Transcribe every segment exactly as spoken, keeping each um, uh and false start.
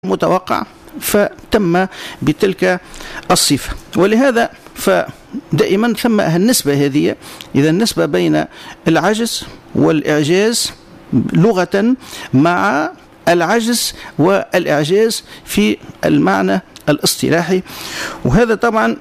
متوقع فتم بتلك الصفة. ولهذا فدائما ثم النسبة هذه، إذا النسبة بين العجز والإعجاز لغة مع العجز والإعجاز في المعنى الاصطلاحي، وهذا طبعا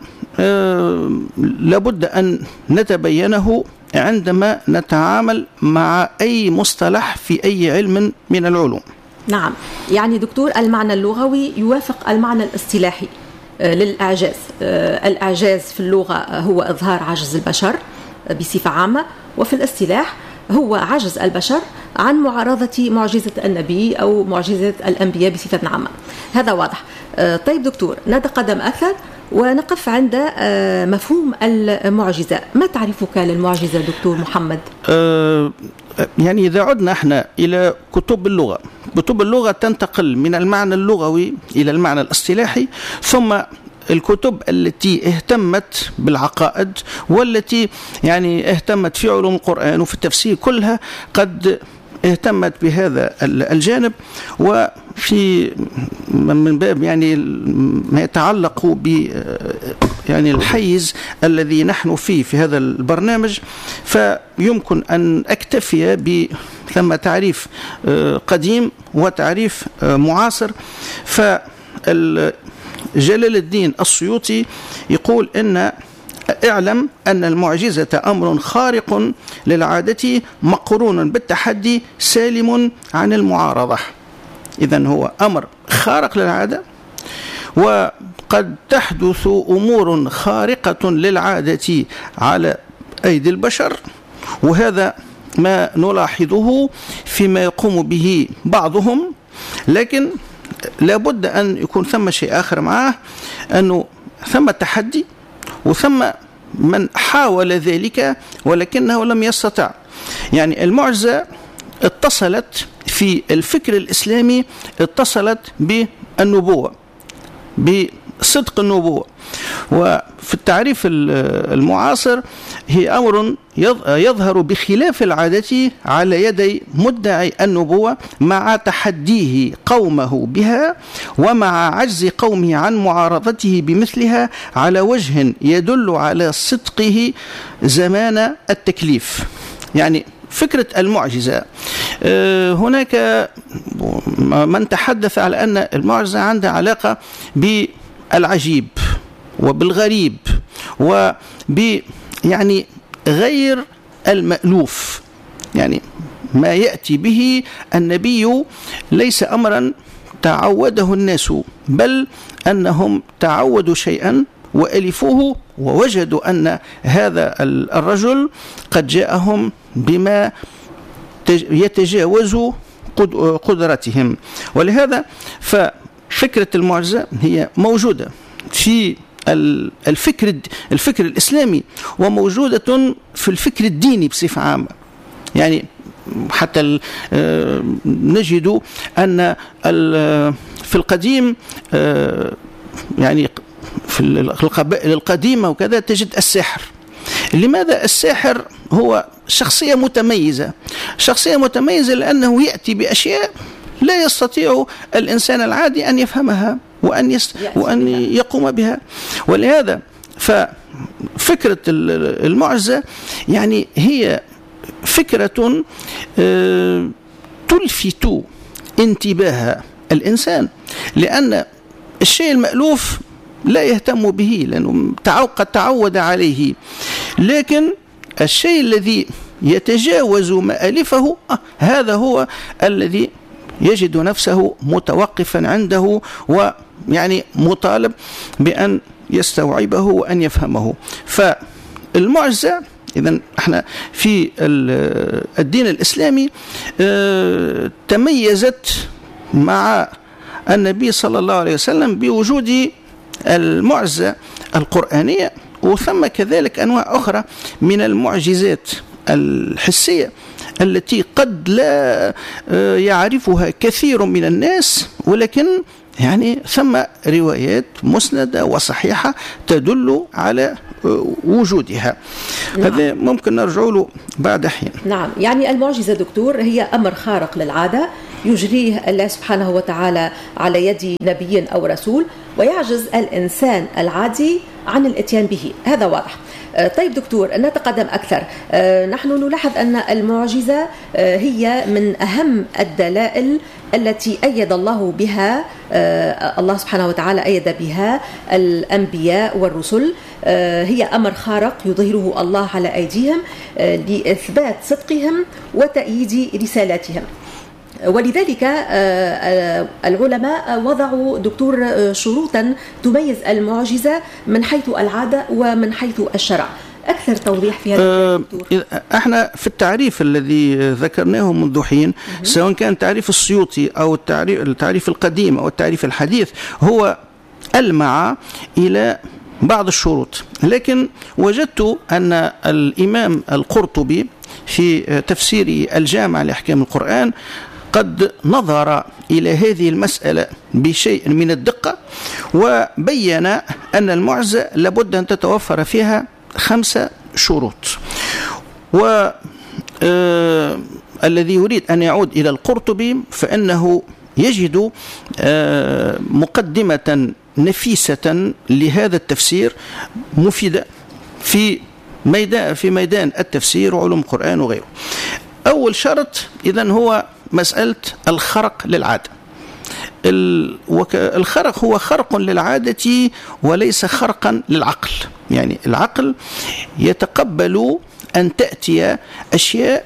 لابد أن نتبينه عندما نتعامل مع أي مصطلح في أي علم من العلوم. نعم، يعني دكتور المعنى اللغوي يوافق المعنى الاصطلاحي للإعجاز. الإعجاز في اللغة هو إظهار عجز البشر بصفة عامة، وفي الاصطلاح هو عجز البشر عن معارضة معجزة النبي أو معجزة الأنبياء بصفة عامة. هذا واضح. طيب دكتور، نتقدم أكثر ونقف عند مفهوم المعجزة. ما تعريفك للمعجزة دكتور محمد؟ أه يعني إذا عدنا احنا إلى كتب اللغة، كتب اللغة تنتقل من المعنى اللغوي إلى المعنى الاصطلاحي، ثم الكتب التي اهتمت بالعقائد والتي يعني اهتمت في علوم القرآن وفي التفسير كلها قد اهتمت بهذا الجانب، وفي من باب يعني ما يتعلق ب يعني الحيز الذي نحن فيه في هذا البرنامج، فيمكن أن أكتفي ب ثم تعريف قديم وتعريف معاصر. فجلال الدين السيوطي يقول إن اعلم أن المعجزة أمر خارق للعادة مقرون بالتحدي سالم عن المعارضة. إذن هو أمر خارق للعادة، وقد تحدث أمور خارقة للعادة على أيدي البشر، وهذا ما نلاحظه فيما يقوم به بعضهم، لكن لابد أن يكون ثم شيء آخر معه، أنه ثم تحدي وثم من حاول ذلك ولكنه لم يستطع. يعني المعجزة اتصلت في الفكر الإسلامي، اتصلت بالنبوة، بصدق النبوة. وفي التعريف المعاصر هي أمر يظهر بخلاف العادة على يدي مدعي النبوة مع تحديه قومه بها ومع عجز قومه عن معارضته بمثلها على وجه يدل على صدقه زمان التكليف. يعني فكرة المعجزة، هناك من تحدث على أن المعجزة عندها علاقة بالعجيب وبالغريب وب يعني غير المألوف، يعني ما يأتي به النبي ليس أمرا تعوده الناس، بل أنهم تعودوا شيئا وألفوه ووجدوا أن هذا الرجل قد جاءهم بما يتجاوز قدرتهم. ولهذا ففكرة المعجزة هي موجودة في الفكر الفكر الإسلامي وموجودة في الفكر الديني بصفة عامة. يعني حتى نجد أن في القديم يعني في القبائل القديمة وكذا تجد الساحر. لماذا الساحر هو شخصية متميزة؟ شخصية متميزة لأنه يأتي بأشياء لا يستطيع الإنسان العادي أن يفهمها وأن, يست... وأن يقوم بها. ولهذا ففكرة المعجزة يعني هي فكرة تلفت انتباه الإنسان، لأن الشيء المألوف لا يهتم به لأنه قد تعود عليه، لكن الشيء الذي يتجاوز مآلفه هذا هو الذي يجد نفسه متوقفا عنده ويعني مطالب بأن يستوعبه وأن يفهمه. فالمعجزة إذن احنا في الدين الإسلامي تميزت مع النبي صلى الله عليه وسلم بوجود المعجزة القرآنية، وثم كذلك أنواع أخرى من المعجزات الحسية التي قد لا يعرفها كثير من الناس، ولكن يعني ثم روايات مسندة وصحيحة تدل على وجودها. نعم. هذا ممكن نرجع له بعد حين. نعم، يعني المعجزة دكتور هي أمر خارق للعادة يجريه الله سبحانه وتعالى على يد نبي أو رسول، ويعجز الإنسان العادي عن الاتيان به. هذا واضح. طيب دكتور، نتقدم أكثر. نحن نلاحظ أن المعجزة هي من أهم الدلائل التي أيد الله بها الله سبحانه وتعالى أيد بها الأنبياء والرسل. هي أمر خارق يظهره الله على أيديهم لإثبات صدقهم وتأييد رسالاتهم. ولذلك العلماء وضعوا دكتور شروطا تميز المعجزة من حيث العادة ومن حيث الشرع. أكثر توضيح في هذا دكتور. احنا في التعريف الذي ذكرناه منذ حين، سواء كان تعريف السيوطي أو التعريف, التعريف القديم أو التعريف الحديث، هو ألمع إلى بعض الشروط، لكن وجدت أن الإمام القرطبي في تفسيره الجامع لأحكام القرآن قد نظر إلى هذه المسألة بشيء من الدقة، وبين أن المعجزة لابد أن تتوفر فيها خمسة شروط. والذي يريد أن يعود إلى القرطبي فإنه يجد مقدمة نفيسة لهذا التفسير مفيدة في ميدان في ميدان التفسير وعلوم القرآن وغيره. أول شرط إذن هو مسألة الخرق للعادة. الخرق هو خرق للعادة وليس خرقا للعقل. يعني العقل يتقبل أن تأتي أشياء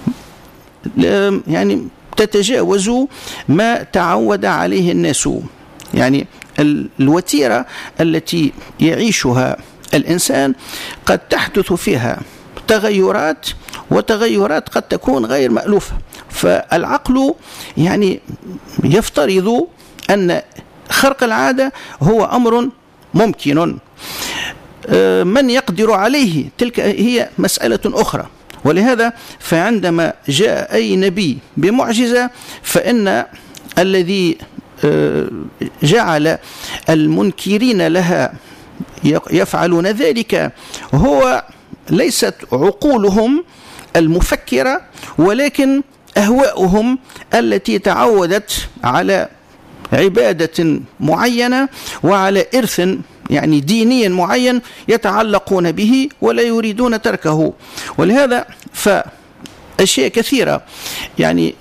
يعني تتجاوز ما تعود عليه الناس. يعني الوتيرة التي يعيشها الإنسان قد تحدث فيها تغيرات، وتغيرات قد تكون غير مألوفة. فالعقل يعني يفترض أن خرق العادة هو أمر ممكن، من يقدر عليه تلك هي مسألة أخرى. ولهذا فعندما جاء أي نبي بمعجزة فإن الذي جعل المنكرين لها يفعلون ذلك هو ليست عقولهم المفكرة، ولكن أهواؤهم التي تعودت على عبادة معينة وعلى إرث يعني ديني معين يتعلقون به ولا يريدون تركه. ولهذا فأشياء كثيرة يعني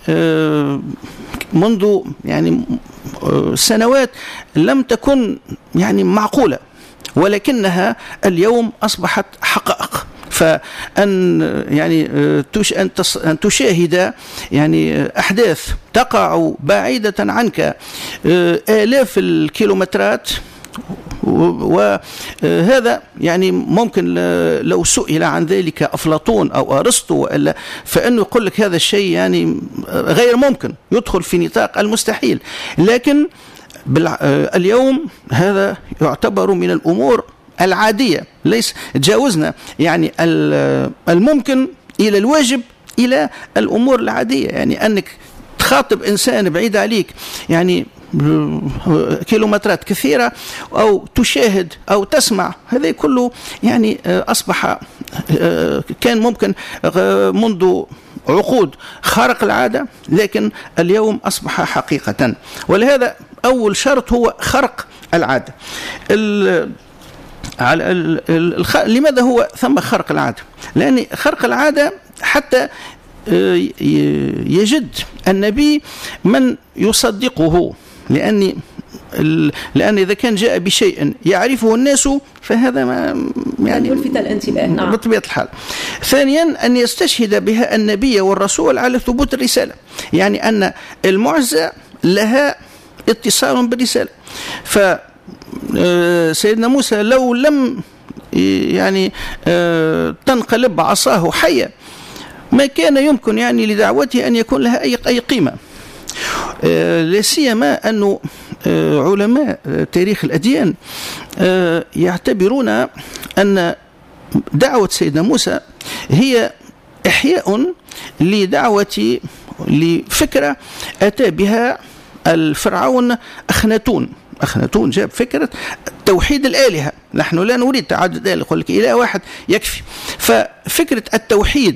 منذ يعني سنوات لم تكن يعني معقولة، ولكنها اليوم أصبحت حقائق. فأن يعني أن تشاهد يعني أحداث تقع بعيدة عنك آلاف الكيلومترات، وهذا يعني ممكن لو سئل عن ذلك أفلاطون أو أرسطو فإنه يقول لك هذا الشيء يعني غير ممكن، يدخل في نطاق المستحيل. لكن اليوم هذا يعتبر من الأمور العادية، ليس تجاوزنا يعني الممكن إلى الواجب إلى الأمور العادية. يعني أنك تخاطب إنسان بعيد عليك يعني كيلومترات كثيرة أو تشاهد أو تسمع، هذا كله يعني أصبح كان ممكن منذ عقود خارق العادة، لكن اليوم أصبح حقيقة. ولهذا أول شرط هو خرق العادة. لماذا هو ثم خرق العادة؟ لأن خرق العادة حتى يجد النبي من يصدقه، لأن لأن إذا كان جاء بشيء يعرفه الناس فهذا ما يعني يلفت الانتباه. نعم. بطبيعة الحال. ثانيا أن يستشهد بها النبي والرسول على ثبوت الرسالة، يعني أن المعجزة لها اتصال بالرسالة. فسيدنا موسى لو لم يعني تنقلب عصاه حية ما كان يمكن يعني لدعوته أن يكون لها أي أي قيمة. لا سيما أنه علماء تاريخ الأديان يعتبرون أن دعوة سيدنا موسى هي إحياء لدعوة لفكرة أتى بها الفرعون أخناتون. أخناتون جاب فكرة توحيد الآلهة، نحن لا نريد تعدد الآلهة، يقول لك إله واحد يكفي. ففكرة التوحيد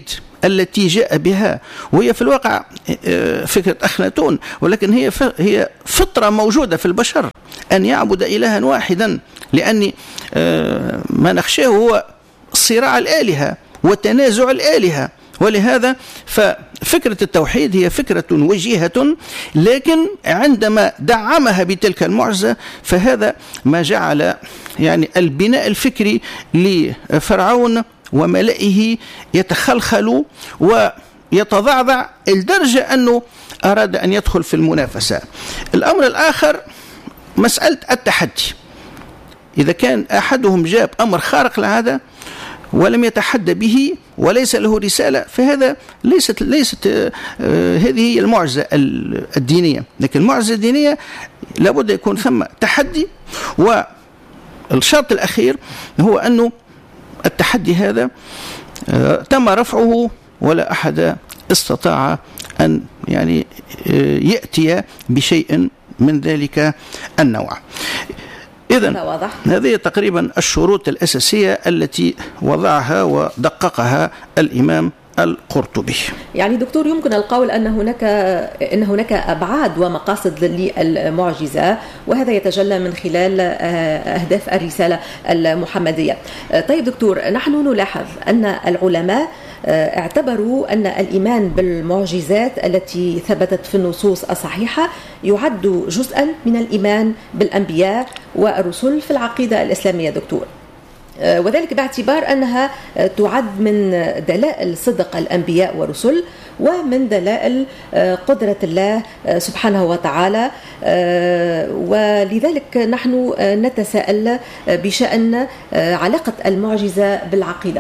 التي جاء بها، وهي في الواقع فكرة أخناتون، ولكن هي هي فطرة موجودة في البشر أن يعبد إلها واحدا، لأن ما نخشاه هو صراع الآلهة وتنازع الآلهة. ولهذا ففكرة التوحيد هي فكرة وجيهة، لكن عندما دعمها بتلك المعجزة فهذا ما جعل يعني البناء الفكري لفرعون وملئه يتخلخل ويتضعضع لدرجة أنه أراد أن يدخل في المنافسة. الأمر الآخر مسألة التحدي. إذا كان أحدهم جاب أمر خارق العادة ولم يتحدى به وليس له رسالة، فهذا ليست ليست آه هذه هي المعجزة الدينية. لكن المعجزة الدينية لابد يكون ثم تحدي، والشرط الأخير هو أنه التحدي هذا آه تم رفعه ولا أحد استطاع أن يعني آه يأتي بشيء من ذلك النوع. إذن هذه تقريبا الشروط الأساسية التي وضعها ودققها الإمام القرطبي. يعني دكتور، يمكن القول أن هناك أن هناك أبعاد ومقاصد للمعجزة، وهذا يتجلى من خلال أهداف الرسالة المحمدية. طيب دكتور، نحن نلاحظ أن العلماء اعتبروا أن الإيمان بالمعجزات التي ثبتت في النصوص الصحيحة يعد جزءا من الإيمان بالأنبياء والرسل في العقيدة الإسلامية دكتور، وذلك باعتبار أنها تعد من دلائل صدق الأنبياء والرسل ومن دلائل قدرة الله سبحانه وتعالى. ولذلك نحن نتساءل بشأن علاقة المعجزة بالعقيدة.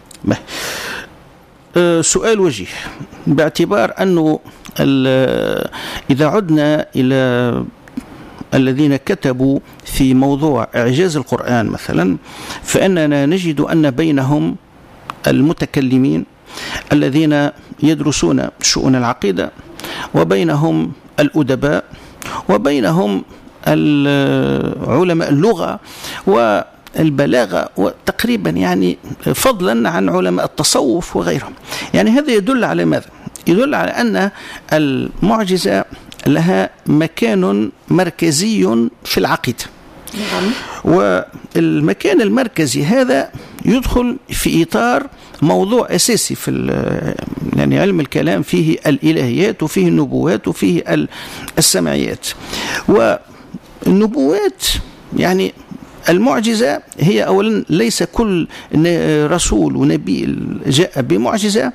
سؤال وجيه، باعتبار أنه إذا عدنا إلى الذين كتبوا في موضوع إعجاز القرآن مثلا، فإننا نجد أن بينهم المتكلمين الذين يدرسون شؤون العقيدة، وبينهم الأدباء، وبينهم علماء اللغة والبلاغة، وتقريبا يعني فضلا عن علماء التصوف وغيرهم. يعني هذا يدل على ماذا؟ يدل على أن المعجزة لها مكان مركزي في العقيدة. نعم. والمكان المركزي هذا يدخل في إطار موضوع أساسي في يعني علم الكلام، فيه الإلهيات وفيه النبوات وفيه السمعيات. والنبوات يعني المعجزة هي أولا ليس كل رسول ونبي جاء بمعجزة،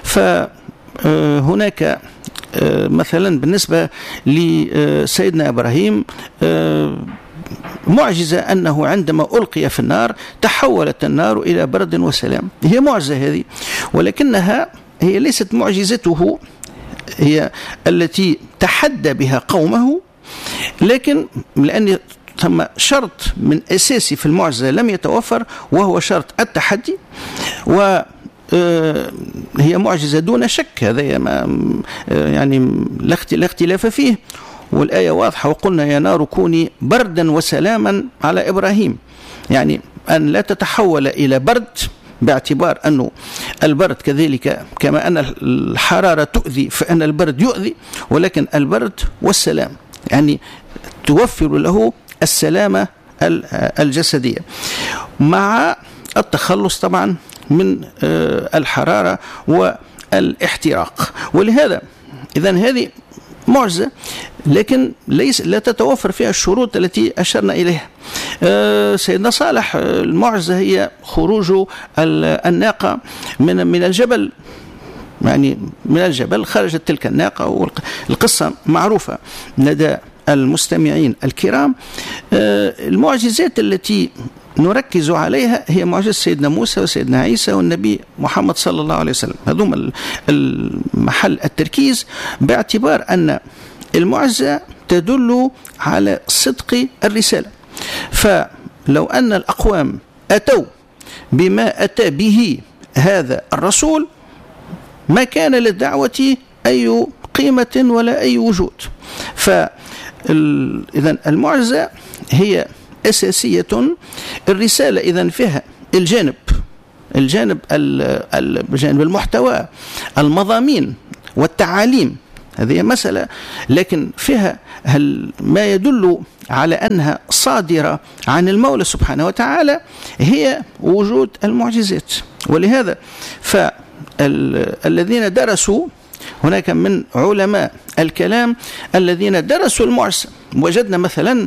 فهناك مثلا بالنسبة لسيدنا إبراهيم معجزة أنه عندما ألقي في النار تحولت النار إلى برد وسلام، هي معجزة هذه، ولكنها هي ليست معجزته هي التي تحدى بها قومه، لكن لأن ثم شرط من أساسي في المعجزة لم يتوفر، وهو شرط التحدي، و هي معجزة دون شك، هذا ما يعني لا اختلاف فيه، والآية واضحة: وقلنا يا نار كوني بردا وسلاما على إبراهيم، يعني أن لا تتحول إلى برد، باعتبار أنه البرد كذلك كما أن الحرارة تؤذي فإن البرد يؤذي، ولكن البرد والسلام يعني توفر له السلامة الجسدية مع التخلص طبعا من الحرارة والاحتراق. ولهذا إذن هذه معجزة، لكن ليس لا تتوفر فيها الشروط التي أشرنا إليها. سيدنا صالح المعجزة هي خروج الناقة من من الجبل، يعني من الجبل خرجت تلك الناقة، والقصة معروفة لدى المستمعين الكرام. المعجزات التي نركز عليها هي معجزة سيدنا موسى وسيدنا عيسى والنبي محمد صلى الله عليه وسلم، هذوم المحل التركيز، باعتبار أن المعجزة تدل على صدق الرسالة. فلو أن الأقوام أتوا بما أتى به هذا الرسول ما كان للدعوة أي قيمة ولا أي وجود. فإذن المعجزة هي أساسية. الرسالة إذن فيها الجانب الجانب الجانب المحتوى، المضامين والتعاليم، هذه مسألة، لكن فيها هل ما يدل على أنها صادرة عن المولى سبحانه وتعالى هي وجود المعجزات. ولهذا فالذين درسوا، هناك من علماء الكلام الذين درسوا المعجزة، وجدنا مثلا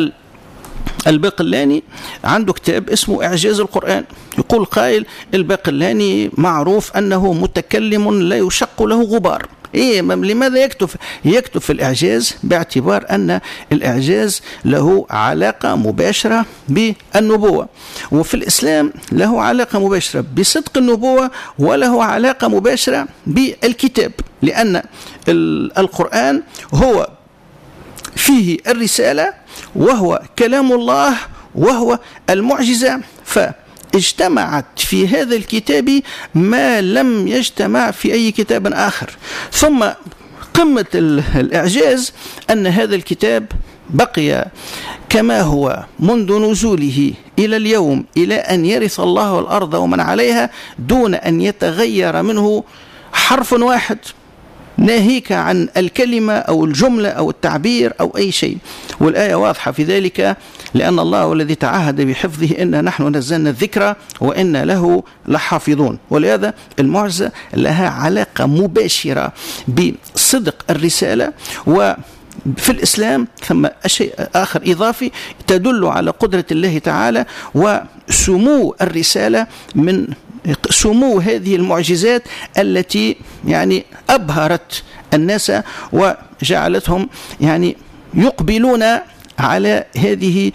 الباقلاني عنده كتاب اسمه إعجاز القرآن، يقول قائل الباقلاني معروف أنه متكلم لا يشق له غبار. إيه لماذا يكتب يكتب في الإعجاز؟ باعتبار أن الإعجاز له علاقة مباشرة بالنبوة، وفي الإسلام له علاقة مباشرة بصدق النبوة، وله علاقة مباشرة بالكتاب، لأن القرآن هو فيه الرسالة وهو كلام الله وهو المعجزة، فاجتمعت في هذا الكتاب ما لم يجتمع في أي كتاب آخر. ثم قمة الإعجاز أن هذا الكتاب بقي كما هو منذ نزوله إلى اليوم، إلى أن يرث الله الأرض ومن عليها، دون أن يتغير منه حرف واحد، ناهيك عن الكلمة أو الجملة أو التعبير أو أي شيء. والآية واضحة في ذلك، لأن الله هو الذي تعهد بحفظه، إنا نحن نزلنا الذكر وإنا له لحافظون. ولهذا المعجزة لها علاقة مباشرة بصدق الرسالة. وفي الإسلام ثم شيء آخر إضافي تدل على قدرة الله تعالى وسمو الرسالة، من سمو هذه المعجزات التي يعني أبهرت الناس وجعلتهم يعني يقبلون على هذه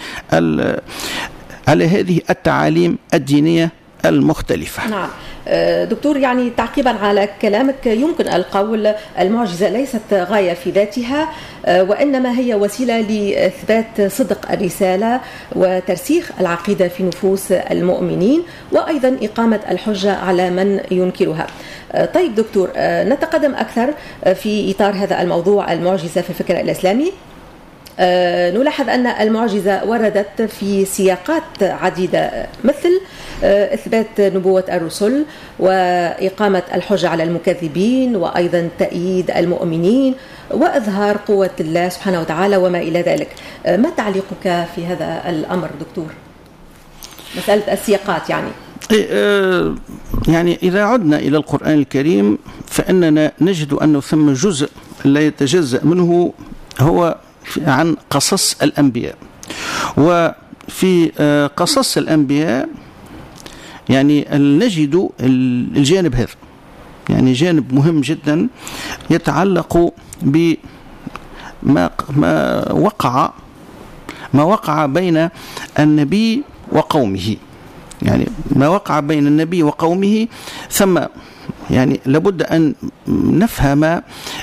على هذه التعاليم الدينية المختلفة. نعم دكتور، يعني تعقيبا على كلامك، يمكن القول المعجزة ليست غاية في ذاتها، وإنما هي وسيلة لإثبات صدق الرسالة وترسيخ العقيدة في نفوس المؤمنين، وأيضا إقامة الحجة على من ينكرها. طيب دكتور، نتقدم أكثر في إطار هذا الموضوع، المعجزة في الفكر الإسلامي. أه نلاحظ أن المعجزة وردت في سياقات عديدة، مثل أه إثبات نبوة الرسل، وإقامة الحجة على المكذبين، وأيضا تأييد المؤمنين، وإظهار قوة الله سبحانه وتعالى، وما إلى ذلك. أه ما تعليقك في هذا الأمر دكتور؟ مسألة السياقات يعني. يعني إذا عدنا إلى القرآن الكريم فإننا نجد أنه ثم جزء لا يتجزأ منه هو عن قصص الأنبياء. وفي قصص الأنبياء يعني نجد الجانب هذا، يعني جانب مهم جدا يتعلق بما ما وقع ما وقع بين النبي وقومه، يعني ما وقع بين النبي وقومه. ثم يعني لابد أن نفهم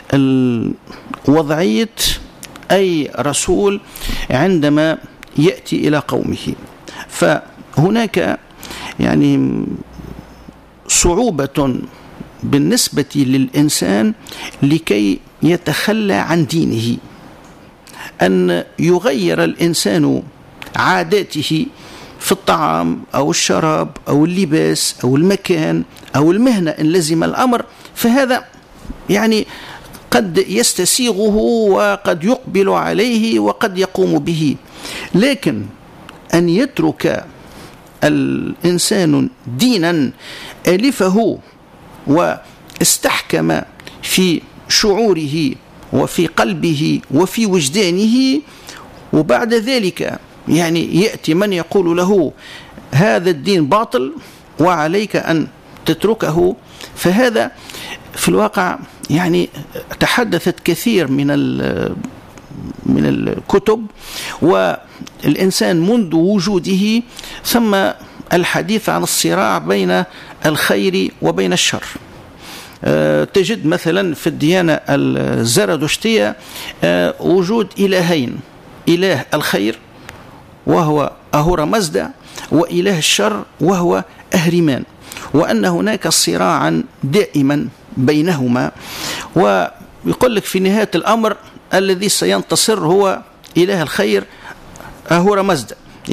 وضعية أي رسول عندما يأتي إلى قومه. فهناك يعني صعوبة بالنسبة للإنسان لكي يتخلى عن دينه، أن يغير الإنسان عاداته في الطعام أو الشراب أو اللباس أو المكان أو المهنة إن لزم الأمر، فهذا يعني قد يستسيغه وقد يقبل عليه وقد يقوم به. لكن أن يترك الإنسان دينا ألفه واستحكم في شعوره وفي قلبه وفي وجدانه، وبعد ذلك يعني يأتي من يقول له هذا الدين باطل وعليك أن تتركه، فهذا في الواقع يعني تحدثت كثير من من الكتب، والإنسان منذ وجوده ثم الحديث عن الصراع بين الخير وبين الشر. تجد مثلا في الديانة الزرادشتية وجود إلهين، إله الخير وهو أهورا مزدا، وإله الشر وهو أهرمان، وأن هناك صراعا دائما بينهما. ويقول لك في نهاية الأمر الذي سينتصر هو إله الخير أهورا مزدا، يعني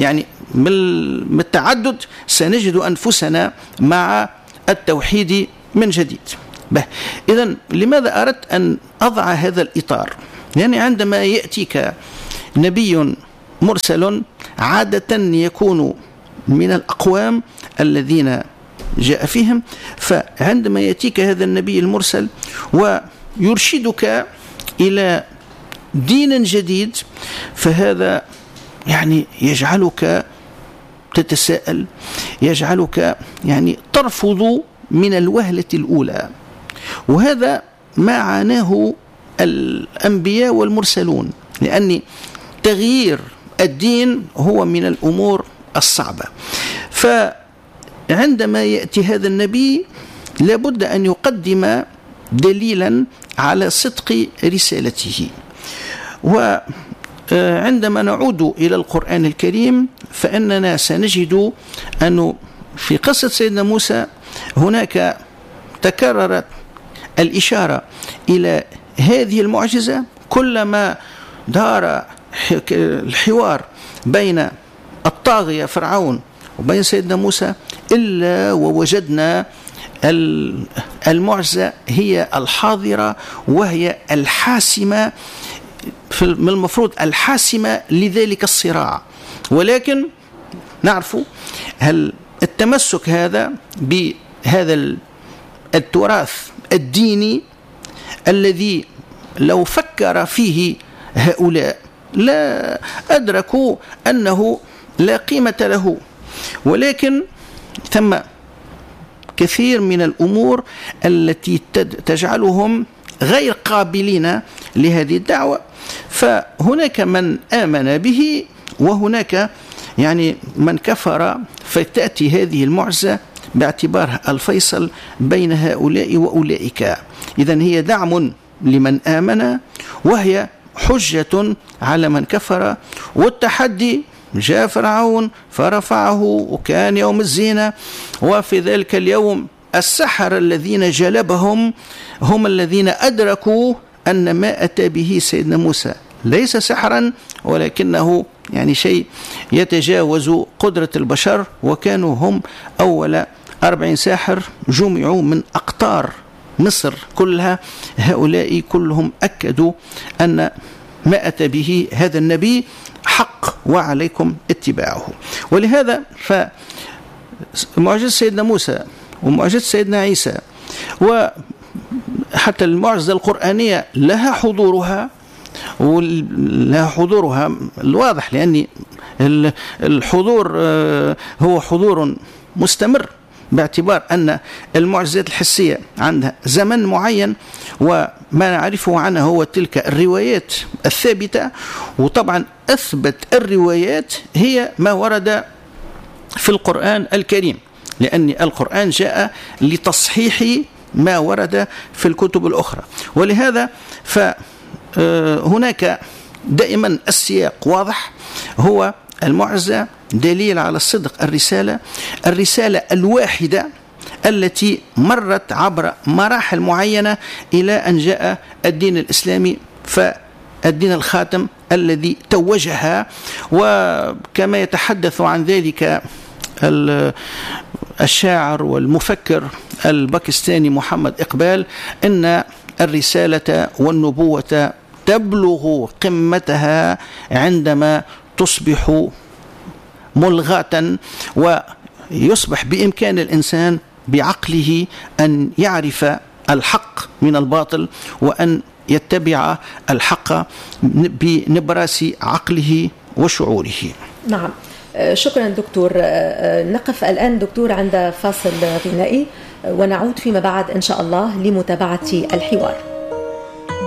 من التعدد سنجد أنفسنا مع التوحيد من جديد. إذن لماذا أردت أن أضع هذا الإطار؟ يعني عندما يأتيك نبي مرسل عادة يكون من الأقوام الذين جاء فيهم، فعندما يأتيك هذا النبي المرسل ويرشدك إلى دين جديد، فهذا يعني يجعلك تتساءل، يجعلك يعني ترفض من الوهلة الأولى. وهذا ما عاناه الأنبياء والمرسلون، لأن تغيير الدين هو من الأمور الصعبة. فعندما يأتي هذا النبي لابد أن يقدم دليلا على صدق رسالته. وعندما نعود إلى القرآن الكريم فإننا سنجد أنه في قصة سيدنا موسى هناك تكررت الإشارة إلى هذه المعجزة كلما دار الحوار بين الطاغية فرعون وبين سيدنا موسى، إلا ووجدنا المعجزة هي الحاضرة وهي الحاسمة، من المفروض الحاسمة لذلك الصراع. ولكن نعرف هل التمسك هذا بهذا التراث الديني الذي لو فكر فيه هؤلاء لا أدركوا أنه لا قيمة له، ولكن ثم كثير من الأمور التي تجعلهم غير قابلين لهذه الدعوة. فهناك من آمن به وهناك يعني من كفر، فتأتي هذه المعجزة باعتبارها الفيصل بين هؤلاء وأولئك. إذن هي دعم لمن آمن وهي حجة على من كفر. والتحدي جاء فرعون فرفعه وكان يوم الزينة، وفي ذلك اليوم السحرة الذين جلبهم هم الذين أدركوا أن ما أتى به سيدنا موسى ليس سحرا ولكنه يعني شيء يتجاوز قدرة البشر، وكانوا هم أول أربعين ساحر جمعوا من أقطار مصر كلها. هؤلاء كلهم أكدوا أن ما أتى به هذا النبي حق وعليكم اتباعه. ولهذا فمعجزة سيدنا موسى ومعجزة سيدنا عيسى وحتى المعجزة القرآنية لها حضورها ولها حضورها الواضح، لأن الحضور هو حضور مستمر باعتبار أن المعجزات الحسية عندها زمن معين، وما نعرفه عنها هو تلك الروايات الثابتة. وطبعا أثبت الروايات هي ما ورد في القرآن الكريم، لأن القرآن جاء لتصحيح ما ورد في الكتب الأخرى. ولهذا فهناك دائما السياق واضح، هو المعجزة دليل على صدق الرسالة، الرسالة الواحدة التي مرت عبر مراحل معينة إلى أن جاء الدين الإسلامي، فالدين الخاتم الذي توجها. وكما يتحدث عن ذلك الشاعر والمفكر الباكستاني محمد إقبال، إن الرسالة والنبوة تبلغ قمتها عندما تصبح ملغاة، ويصبح بإمكان الإنسان بعقله أن يعرف الحق من الباطل وأن يتبع الحق بنبراس عقله وشعوره. نعم، شكرا دكتور. نقف الآن دكتور عند فاصل غنائي ونعود فيما بعد إن شاء الله لمتابعة الحوار.